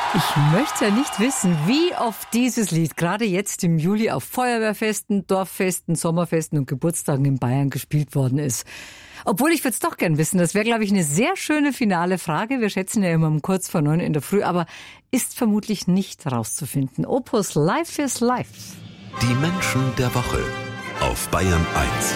Ich möchte ja nicht wissen, wie oft dieses Lied gerade jetzt im Juli auf Feuerwehrfesten, Dorffesten, Sommerfesten und Geburtstagen in Bayern gespielt worden ist. Obwohl, ich würde es doch gern wissen. Das wäre, glaube ich, eine sehr schöne finale Frage. Wir schätzen ja immer um kurz vor 9 in der Früh, aber ist vermutlich nicht herauszufinden. Opus Life is Life. Die Menschen der Woche auf Bayern 1.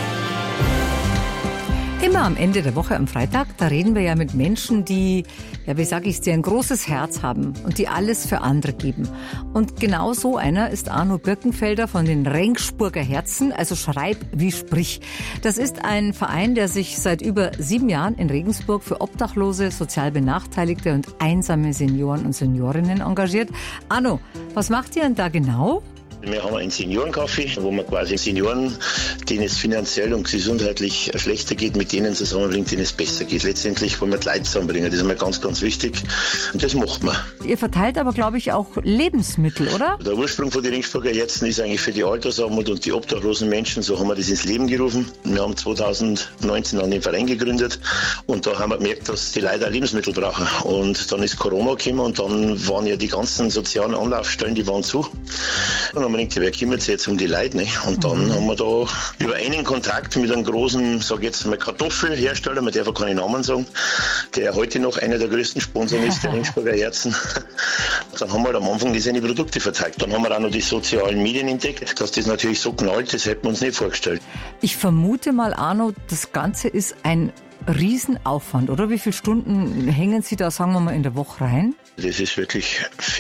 Immer am Ende der Woche am Freitag, da reden wir ja mit Menschen, die, ja wie sage ich es dir, ein großes Herz haben und die alles für andere geben. Und genau so einer ist Arno Birkenfelder von den Regensburger Herzen, also Schreib wie Sprich. Das ist ein Verein, der sich seit über 7 Jahren in Regensburg für Obdachlose, sozial Benachteiligte und einsame Senioren und Seniorinnen engagiert. Arno, was macht ihr denn da genau? Wir haben einen Seniorencafé, wo man quasi Senioren, denen es finanziell und gesundheitlich schlechter geht, mit denen zusammenbringt, denen es besser geht. Letztendlich wollen wir die Leute zusammenbringen. Das ist mir ganz, ganz wichtig. Und das macht man. Ihr verteilt aber, glaube ich, auch Lebensmittel, oder? Der Ursprung von den Regensburger Herzen ist eigentlich für die Altersarmut und die obdachlosen Menschen. So haben wir das ins Leben gerufen. Wir haben 2019 dann den Verein gegründet. Und da haben wir gemerkt, dass die Leute auch Lebensmittel brauchen. Und dann ist Corona gekommen und dann waren ja die ganzen sozialen Anlaufstellen, die waren zu. Und dann haben wir gedacht, wer kümmert sich jetzt um die Leute, ne? Und dann haben wir da über einen Kontakt mit einem großen, sag ich jetzt mal, Kartoffelhersteller, man darf auch keine Namen sagen, der heute noch einer der größten Sponsoren ist, der Regensburger Herzen. Dann haben wir halt am Anfang seine Produkte verteilt. Dann haben wir auch noch die sozialen Medien entdeckt, dass das natürlich so knallt, das hätten wir uns nicht vorgestellt. Ich vermute mal, Arno, das Ganze ist ein Riesenaufwand, oder? Wie viele Stunden hängen Sie da, sagen wir mal, in der Woche rein? Das ist wirklich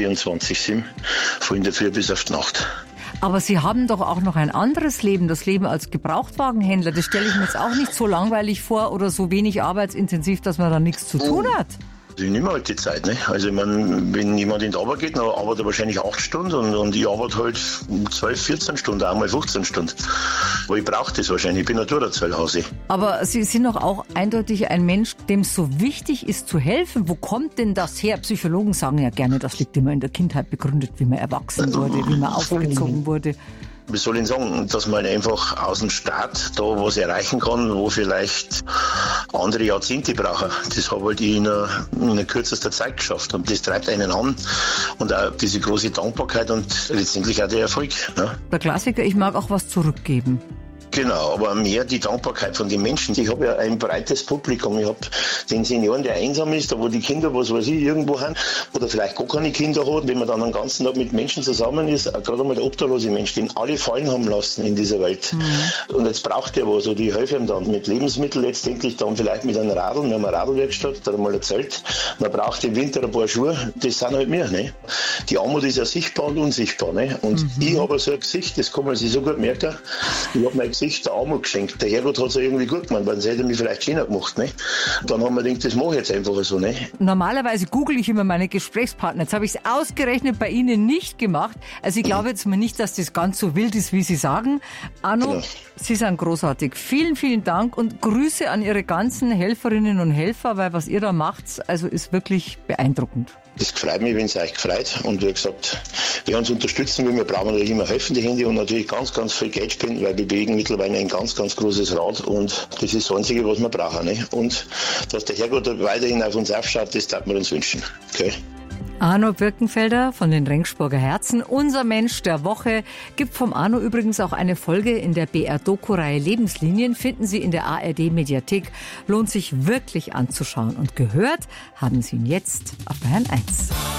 24/7, von in der Früh bis auf die Nacht. Aber Sie haben doch auch noch ein anderes Leben, das Leben als Gebrauchtwagenhändler. Das stelle ich mir jetzt auch nicht so langweilig vor oder so wenig arbeitsintensiv, dass man da nichts zu tun hat. Ich nehme halt die Zeit, ne? Also ich meine, wenn jemand in die Arbeit geht, dann arbeitet er wahrscheinlich 8 Stunden und ich arbeite halt 12, 14 Stunden, auch mal 15 Stunden. Aber ich brauche das wahrscheinlich, ich bin ein Durchhaltehase. Aber Sie sind doch auch eindeutig ein Mensch, dem es so wichtig ist zu helfen. Wo kommt denn das her? Psychologen sagen ja gerne, das liegt immer in der Kindheit begründet, wie man erwachsen wurde, wie man aufgezogen wurde. Wie soll ich sagen, dass man einfach aus dem Staat da was erreichen kann, wo vielleicht andere Jahrzehnte brauchen. Das habe halt ich in einer kürzester Zeit geschafft und das treibt einen an und auch diese große Dankbarkeit und letztendlich auch der Erfolg. Ne? Der Klassiker, ich mag auch was zurückgeben. Genau, aber mehr die Dankbarkeit von den Menschen. Ich habe ja ein breites Publikum. Ich habe den Senioren, der einsam ist, da wo die Kinder, was weiß ich, irgendwo haben, oder vielleicht gar keine Kinder hat, wenn man dann den ganzen Tag mit Menschen zusammen ist, gerade einmal der obdachlose Mensch, den alle fallen haben lassen in dieser Welt. Mhm. Und jetzt braucht er was, oder ich helfe ihm dann mit Lebensmitteln, letztendlich dann vielleicht mit einem Radl, wir haben eine Radlwerkstatt, da mal ein Zelt. Man braucht im Winter ein paar Schuhe, das sind halt wir. Ne? Die Armut ist ja sichtbar und unsichtbar. Ne? Und ich habe so ein Gesicht, das kann man sich so gut merken, ich habe mein Gesicht der Armut geschenkt. Der Herrgott hat es ja irgendwie gut gemacht, weil sonst hätte er mich vielleicht schöner gemacht. Ne? Dann haben wir gedacht, das mache ich jetzt einfach so. Ne? Normalerweise google ich immer meine Gesprächspartner. Jetzt habe ich es ausgerechnet bei Ihnen nicht gemacht. Also ich glaube jetzt mal nicht, dass das ganz so wild ist, wie Sie sagen. Arno, genau. Sie sind großartig. Vielen, vielen Dank und Grüße an Ihre ganzen Helferinnen und Helfer, weil was ihr da macht, also ist wirklich beeindruckend. Das freut mich, wenn es euch gefreut. Und wie gesagt, wer uns unterstützen will, wir brauchen natürlich immer helfende Hände und natürlich ganz, ganz viel Geld spenden, weil wir bewegen mittlerweile ein ganz, ganz großes Rad und das ist das Einzige, was wir brauchen. Ne? Und dass der Herrgott weiterhin auf uns aufschaut, das darf man uns wünschen. Okay? Arno Birkenfelder von den Regensburger Herzen, unser Mensch der Woche. Gibt vom Arno übrigens auch eine Folge in der BR-Doku-Reihe Lebenslinien, finden Sie in der ARD-Mediathek. Lohnt sich wirklich anzuschauen. Und gehört haben Sie ihn jetzt auf Bayern 1.